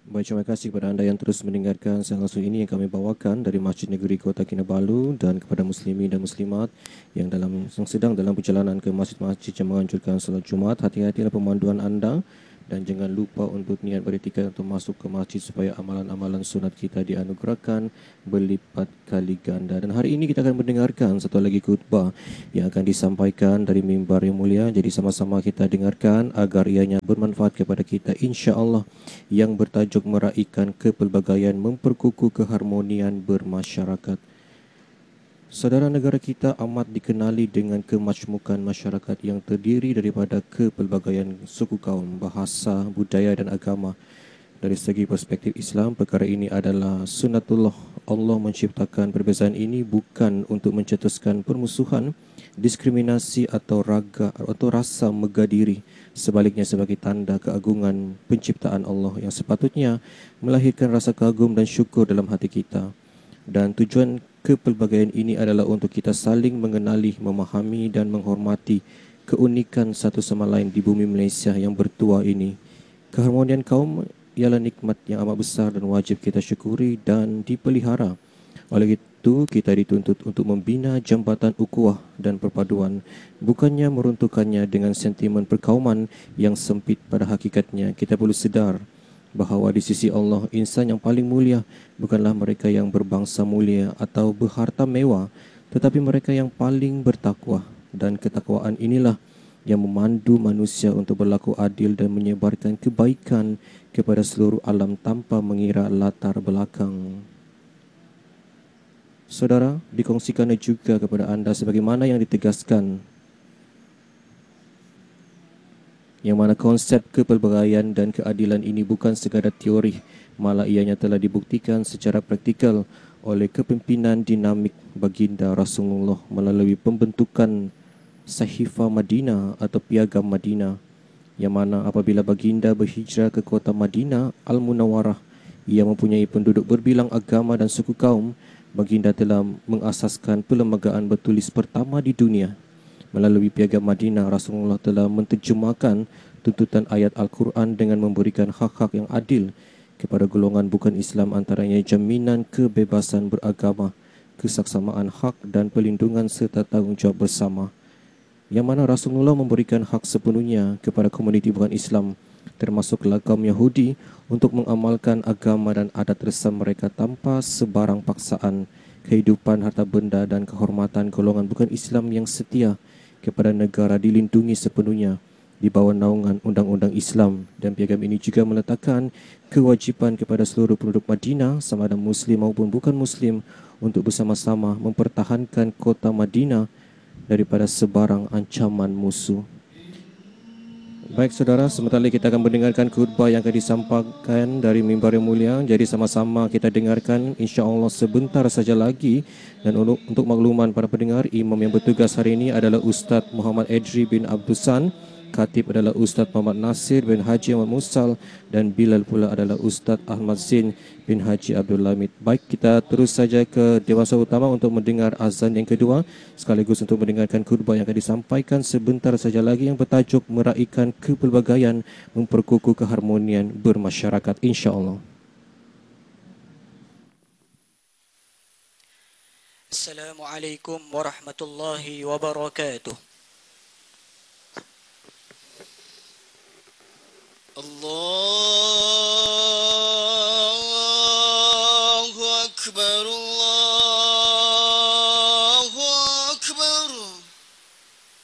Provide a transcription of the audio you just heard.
Baik, terima kasih kepada anda yang terus mendengarkan siaran langsung ini yang kami bawakan dari Masjid Negeri Kota Kinabalu, dan kepada muslimin dan muslimat yang sedang dalam perjalanan ke masjid-masjid yang menganjurkan salat Jumaat. Hati-hatilah pemanduan anda dan jangan lupa untuk niat beriktikad untuk masuk ke masjid supaya amalan-amalan sunat kita dianugerahkan berlipat kali ganda. Dan hari ini kita akan mendengarkan satu lagi khutbah yang akan disampaikan dari mimbar yang mulia. Jadi sama-sama kita dengarkan agar ianya bermanfaat kepada kita insya-Allah, yang bertajuk Meraihkan Kepelbagaian Memperkukuh Keharmonian Bermasyarakat. Saudara, negara kita amat dikenali dengan kemajmukan masyarakat yang terdiri daripada kepelbagaian suku kaum, bahasa, budaya dan agama. Dari segi perspektif Islam, perkara ini adalah sunnatullah. Allah menciptakan perbezaan ini bukan untuk mencetuskan permusuhan, diskriminasi atau rasa megah diri. Sebaliknya sebagai tanda keagungan penciptaan Allah yang sepatutnya melahirkan rasa kagum dan syukur dalam hati kita. Dan tujuan kepelbagaian ini adalah untuk kita saling mengenali, memahami dan menghormati keunikan satu sama lain di bumi Malaysia yang bertuah ini. Keharmonian kaum ialah nikmat yang amat besar dan wajib kita syukuri dan dipelihara. Oleh itu, kita dituntut untuk membina jambatan ukhuwah dan perpaduan, bukannya meruntuhkannya dengan sentimen perkauman yang sempit. Pada hakikatnya, kita perlu sedar bahawa di sisi Allah, insan yang paling mulia bukanlah mereka yang berbangsa mulia atau berharta mewah, tetapi mereka yang paling bertakwa. Dan ketakwaan inilah yang memandu manusia untuk berlaku adil dan menyebarkan kebaikan kepada seluruh alam tanpa mengira latar belakang. Saudara, dikongsikan juga kepada anda sebagaimana yang ditegaskan, yang mana konsep kepelbagaian dan keadilan ini bukan sekadar teori, malah ianya telah dibuktikan secara praktikal oleh kepimpinan dinamik baginda Rasulullah melalui pembentukan Sahifah Madinah atau Piagam Madinah, yang mana apabila baginda berhijrah ke kota Madinah Al-Munawwarah yang mempunyai penduduk berbilang agama dan suku kaum, baginda telah mengasaskan perlembagaan bertulis pertama di dunia. Melalui Piagam Madinah, Rasulullah telah menterjemahkan tuntutan ayat Al-Quran dengan memberikan hak-hak yang adil kepada golongan bukan Islam, antaranya jaminan kebebasan beragama, kesaksamaan hak dan perlindungan serta tanggungjawab bersama. Yang mana Rasulullah memberikan hak sepenuhnya kepada komuniti bukan Islam, termasuklah kaum Yahudi, untuk mengamalkan agama dan adat resam mereka tanpa sebarang paksaan. Kehidupan, harta benda dan kehormatan golongan bukan Islam yang setia kepada negara dilindungi sepenuhnya di bawah naungan undang-undang Islam. Dan piagam ini juga meletakkan kewajipan kepada seluruh penduduk Madinah, sama ada Muslim maupun bukan Muslim, untuk bersama-sama mempertahankan kota Madinah daripada sebarang ancaman musuh. Baik saudara, sebentar lagi kita akan mendengarkan khutbah yang akan disampaikan dari mimbar yang mulia. Jadi sama-sama kita dengarkan insya-Allah sebentar saja lagi. Dan untuk makluman para pendengar, imam yang bertugas hari ini adalah Ustaz Muhammad Edri bin Abdusan, khatib adalah Ustaz Muhammad Nasir bin Haji Ahmad Musal, dan Bilal pula adalah Ustaz Ahmad Zain bin Haji Abdul Hamid. Baik, kita terus saja ke dewasa utama untuk mendengar azan yang kedua, sekaligus untuk mendengarkan khutbah yang akan disampaikan sebentar saja lagi yang bertajuk Meraihkan Kepelbagaian Memperkukuh Keharmonian Bermasyarakat, insya-Allah. Assalamualaikum warahmatullahi wabarakatuh. Allahu Akbar, Allahu